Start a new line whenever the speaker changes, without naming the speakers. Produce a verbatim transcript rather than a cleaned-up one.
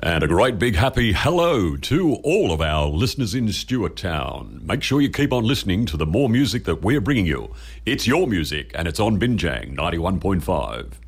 And a great big happy hello to all of our listeners in Stuart Town. Make sure you keep on listening to the more music that we're bringing you. It's your music and it's on Binjang ninety-one point five.